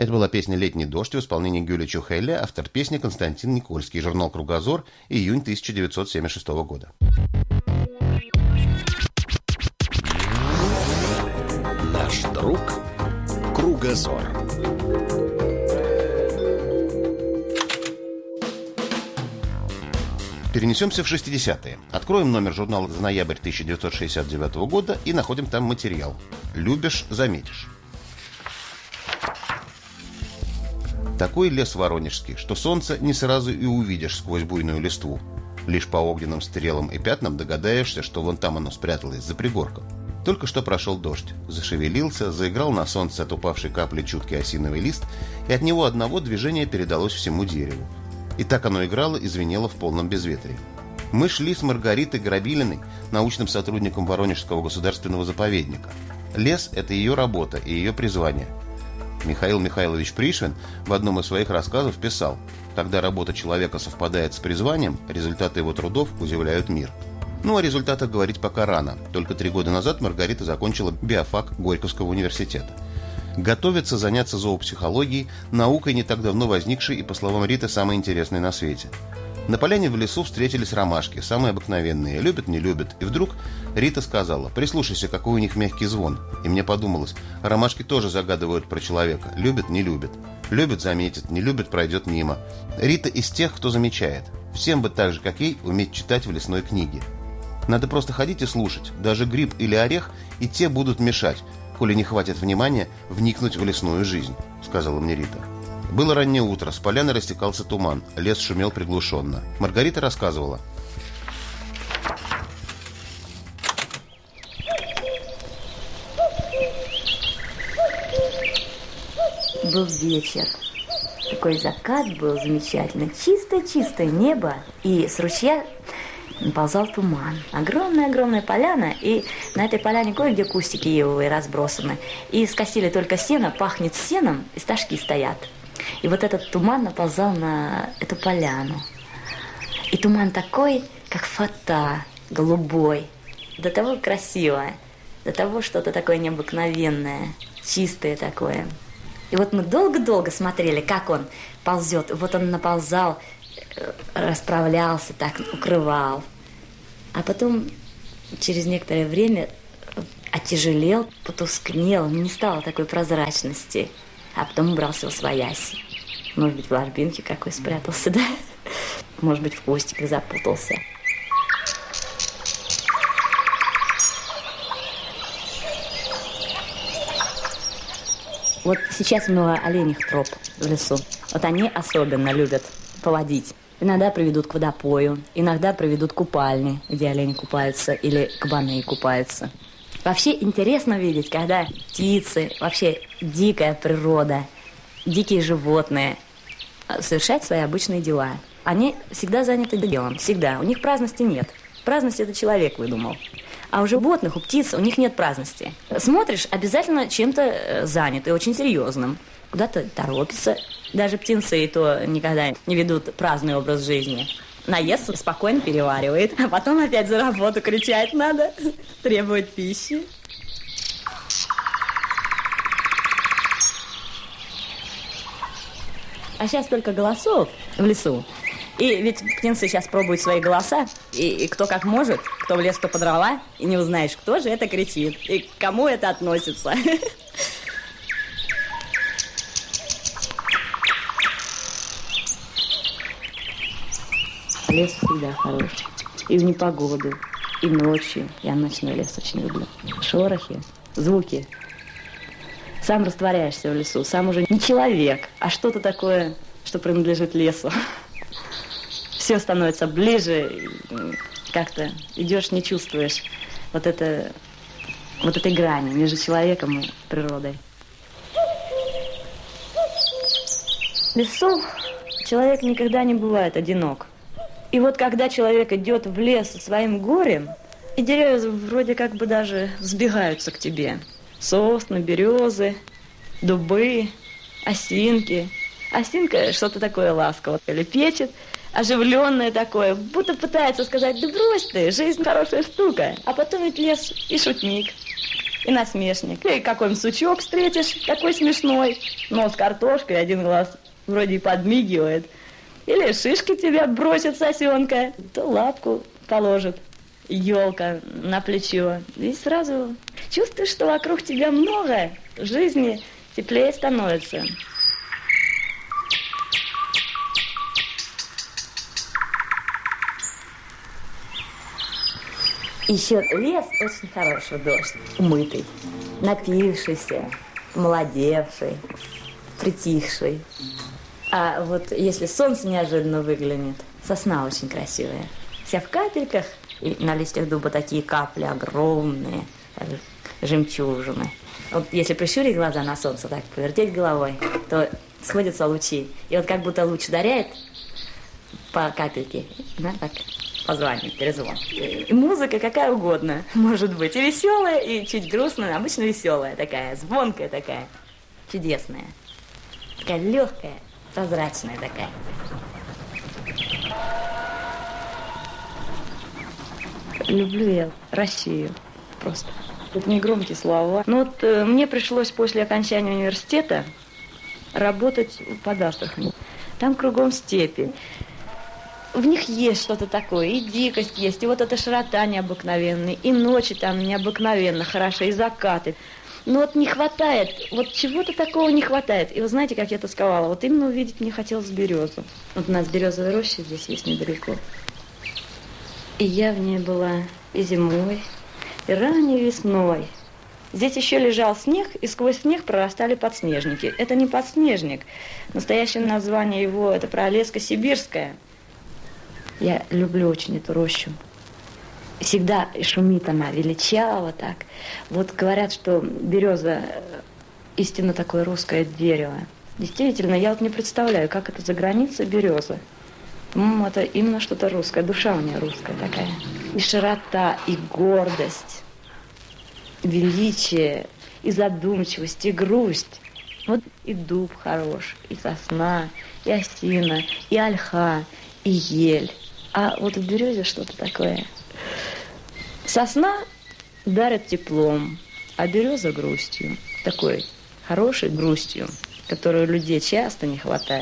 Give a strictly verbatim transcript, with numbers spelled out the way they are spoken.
Это была песня «Летний дождь» в исполнении Гюля Чухеля, автор песни Константин Никольский, журнал «Кругозор», июнь тысяча девятьсот семьдесят шестого года. Наш друг Кругозор. Перенесемся в шестидесятые. Откроем номер журнала за ноябрь тысяча девятьсот шестьдесят девятого года и находим там материал. «Любишь – заметишь». Такой лес воронежский, что солнце не сразу и увидишь сквозь буйную листву. Лишь по огненным стрелам и пятнам догадаешься, что вон там оно спряталось, за пригорком. Только что прошел дождь. Зашевелился, заиграл на солнце от упавшей капли чуткий осиновый лист, и от него одного движение передалось всему дереву. И так оно играло и звенело в полном безветрии. Мы шли с Маргаритой Грабилиной, научным сотрудником Воронежского государственного заповедника. Лес – это ее работа и ее призвание. Михаил Михайлович Пришвин в одном из своих рассказов писал: «Когда работа человека совпадает с призванием, результаты его трудов удивляют мир». Ну, о результатах говорить пока рано. Только три года назад Маргарита закончила биофак Горьковского университета. Готовится заняться зоопсихологией, наукой, не так давно возникшей и, по словам Риты, самой интересной на свете. На поляне в лесу встретились ромашки, самые обыкновенные, любят, не любят. И вдруг Рита сказала: «Прислушайся, какой у них мягкий звон». И мне подумалось, ромашки тоже загадывают про человека. Любят, не любят. Любят, заметит, не любят, пройдет мимо. Рита из тех, кто замечает. Всем бы так же, как ей, уметь читать в лесной книге. Надо просто ходить и слушать. Даже гриб или орех, и те будут мешать, коли не хватит внимания вникнуть в лесную жизнь, сказала мне Рита. Было раннее утро, с поляны растекался туман, лес шумел приглушенно. Маргарита рассказывала. Был вечер. Такой закат был замечательный. Чистое-чистое небо. И с ручья наползал туман. Огромная-огромная поляна. И на этой поляне кое-где кустики ивовые разбросаны. И скосили только сено, пахнет сеном, и стажки стоят. И вот этот туман наползал на эту поляну. И туман такой, как фата, голубой. До того красиво, до того что-то такое необыкновенное, чистое такое. И вот мы долго-долго смотрели, как он ползет. Вот он наползал, расправлялся так, укрывал. А потом через некоторое время оттяжелел, потускнел, не стало такой прозрачности. А потом убрался восвоясь. Может быть, в ложбинке какой спрятался, да? Может быть, в кустиках запутался. Вот сейчас много оленьих троп в лесу. Вот они особенно любят поводить. Иногда приведут к водопою, иногда приведут к купальне, где олени купаются, или кабаны купаются. Вообще интересно видеть, когда птицы, вообще дикая природа, дикие животные совершают свои обычные дела. Они всегда заняты делом, всегда. У них праздности нет. Праздность это человек выдумал. А у животных, у птиц, у них нет праздности. Смотришь, обязательно чем-то занят и очень серьезным. Куда-то торопятся. Даже птенцы и то никогда не ведут праздный образ жизни. Наестся, спокойно переваривает, а потом опять за работу кричать надо, требует пищи. А сейчас только голосов в лесу. И ведь птенцы сейчас пробуют свои голоса, и, и кто как может, кто в лес, кто по дрова, и не узнаешь, кто же это кричит, и к кому это относится. Лес всегда хороший. И в непогоду, и ночью. Я ночной лес очень люблю. Шорохи, звуки. Сам растворяешься в лесу. Сам уже не человек, а что-то такое, что принадлежит лесу. Все становится ближе. Как-то идешь, не чувствуешь вот, это, вот этой грани между человеком и природой. В лесу человек никогда не бывает одинок. И вот когда человек идет в лес со своим горем, и деревья вроде как бы даже взбегаются к тебе. Сосны, березы, дубы, осинки. Осинка что-то такое ласковое лепечет, оживленное такое, будто пытается сказать: да брось ты, жизнь хорошая штука. А потом ведь лес и шутник. и насмешник. Или какой-нибудь сучок встретишь, такой смешной, нос картошкой, один глаз вроде и подмигивает. Или шишки тебя бросит сосенка, то лапку положит елка на плечо. И сразу чувствуешь, что вокруг тебя много, жизни теплее становится. Еще лес очень хороший, дождь, умытый, напившийся, молодевший, притихший. А вот если солнце неожиданно выглянет, сосна очень красивая. Вся в капельках, и на листьях дуба такие капли огромные, жемчужины. Вот если прищурить глаза на солнце, так повертеть головой, то сходятся лучи. И вот как будто луч ударяет по капельке, да, так позванивает, перезвон. И музыка какая угодно может быть. И веселая, и чуть грустная, обычно веселая такая, звонкая такая, чудесная. Такая легкая, прозрачная такая. Люблю я Россию просто. Это не громкие слова. Но вот э, мне пришлось после окончания университета работать под Астрахань. Там кругом степи. В них есть что-то такое, и дикость есть, и вот эта широта необыкновенная, и ночи там необыкновенно хорошие, и закаты. Но вот не хватает, вот чего-то такого не хватает. И вы знаете, как я тосковала? Вот именно увидеть мне хотелось березу. Вот у нас березовая роща здесь есть недалеко. И я в ней была и зимой, и ранней весной. Здесь еще лежал снег, и сквозь снег прорастали подснежники. Это не подснежник. Настоящее название его – это пролеска сибирская. Я люблю очень эту рощу. Всегда шумит она, величаво так. Вот говорят, что береза истинно такое русское дерево. Действительно, я вот не представляю, как это за границей береза. По-моему, это именно что-то русское, душа у нее русская такая. И широта, и гордость, величие, и задумчивость, и грусть. Вот и дуб хорош, и сосна, и осина, и ольха, и ель. А вот в березе что-то такое. Сосна дарит теплом, а береза грустью. Такой хорошей грустью, которой у людей часто не хватает.